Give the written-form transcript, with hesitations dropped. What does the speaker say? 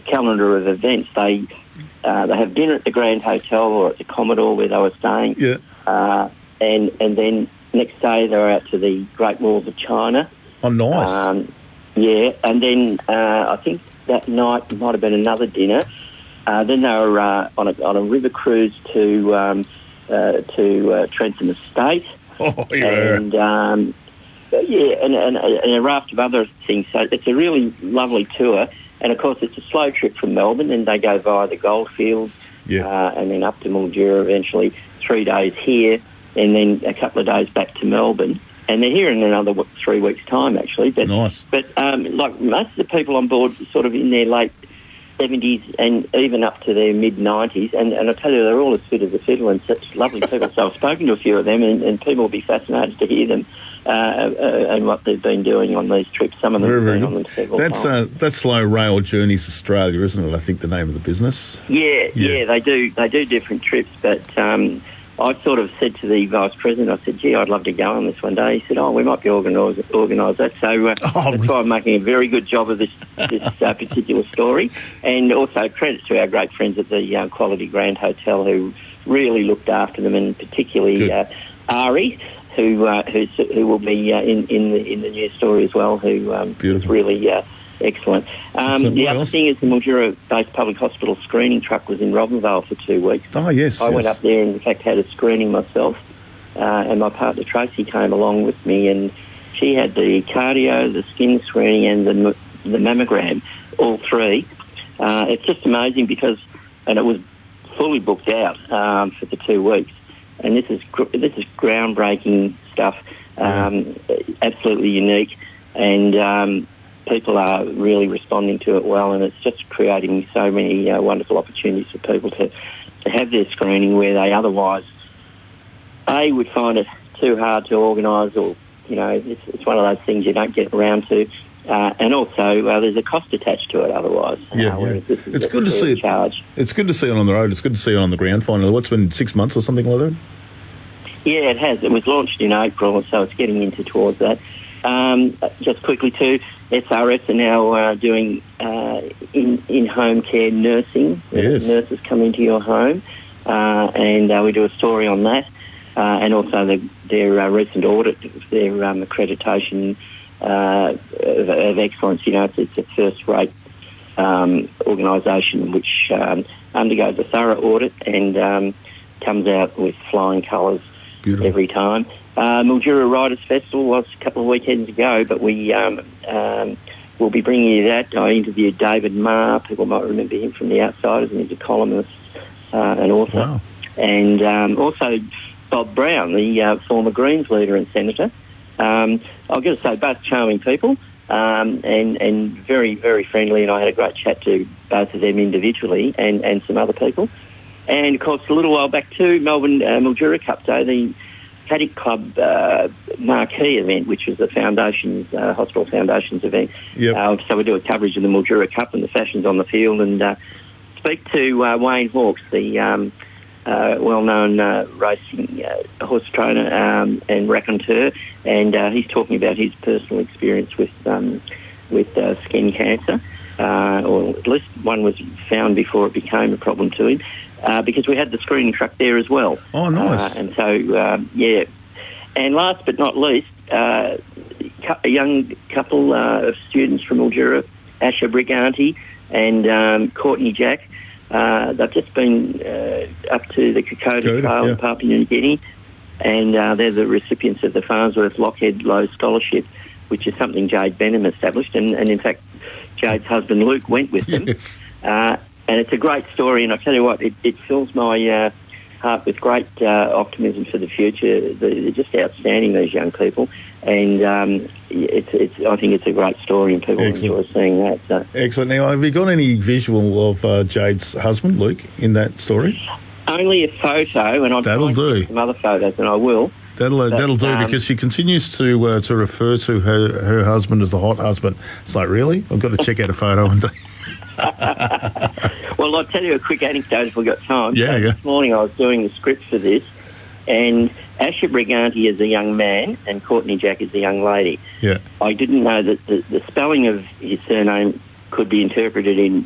calendar of events. They have dinner at the Grand Hotel or at the Commodore where they were staying. Yeah. And then next day they were out to the Great Walls of China. Oh, nice. Yeah, and then I think that night might have been another dinner. Then they were on a river cruise to Trentham Estate. Oh, yeah. And and a raft of other things. So it's a really lovely tour. And, of course, it's a slow trip from Melbourne, and they go via the Goldfields and then up to Mildura eventually, 3 days here, and then a couple of days back to Melbourne. And they're here in another 3 weeks' time, actually. But, nice. But, like, most of the people on board sort of in their late 70s and even up to their mid-90s, and I tell you, they're all as fit as a fiddle and such lovely people. So I've spoken to a few of them, and people will be fascinated to hear them and what they've been doing on these trips. Some of them have been on them several times. That's Slow Rail Journeys Australia, isn't it? I think the name of the business. Yeah, they do. They do different trips, but I sort of said to the Vice President, I said, gee, I'd love to go on this one day. He said, we might be organise that. So that's why I'm making a very good job of this particular story. And also credit to our great friends at the Quality Grand Hotel who really looked after them, and particularly Ari, who will be in the news story as well, who is really excellent. The other thing is the Mildura-based public hospital screening truck was in Robinvale for 2 weeks. Oh, yes. I went up there and, in fact, had a screening myself, and my partner Tracy came along with me, and she had the cardio, the skin screening, and the mammogram, all three. It's just amazing because, and it was fully booked out for the 2 weeks, and this is groundbreaking stuff, absolutely unique, and people are really responding to it well, and it's just creating so many wonderful opportunities for people to have their screening where they otherwise would find it too hard to organise, or it's one of those things you don't get around to. And also, there's a cost attached to it otherwise. It's good to see it. It's good to see it on the road. It's good to see it on the ground. Finally, what's been 6 months or something like that? Yeah, it has. It was launched in April, so it's getting into towards that. Just quickly too, SRS are now doing in-home care nursing. Yes. Nurses come into your home, and we do a story on that, and also their recent audit, their accreditation of excellence. It's a first-rate organisation which undergoes a thorough audit and comes out with flying colours every time. Mildura Riders Festival was a couple of weekends ago, but we will be bringing you that. I interviewed David Marr. People might remember him from The Outsiders, and he's a columnist and author. Wow. And also Bob Brown, the former Greens leader and senator. I've got to say, both charming people and very, very friendly, and I had a great chat to both of them individually and some other people. And, of course, a little while back too, Melbourne Mildura Cup Day, the Paddock Club marquee event, which was the Foundations, Hospital Foundations event. Yep. So we do a coverage of the Mildura Cup and the fashions on the field, and speak to Wayne Hawkes, the well-known racing horse trainer and raconteur, and he's talking about his personal experience with skin cancer, or at least one was found before it became a problem to him. Because we had the screening truck there as well. Oh, nice. And so, And last but not least, a young couple of students from Mildura, Asha Briganti and Courtney Jack, they've just been up to the Kokoda Trail in Papua New Guinea, and they're the recipients of the Farnsworth Lockhead Lowe Scholarship, which is something Jade Benham established, and in fact, Jade's husband Luke went with them. Yes. And it's a great story, and I tell you what, it fills my heart with great optimism for the future. They're just outstanding, these young people, and I think it's a great story, and people enjoy seeing that. So. Excellent. Now, have you got any visual of Jade's husband, Luke, in that story? Only a photo, and That'll do. Some other photos, and I will. That'll do, because she continues to refer to her husband as the hot husband. It's like, really? I've got to check out a photo and. Well, I'll tell you a quick anecdote if we've got time. Yeah. This morning I was doing the script for this, and Asha Briganti is a young man and Courtney Jack is a young lady. Yeah. I didn't know that the spelling of his surname could be interpreted in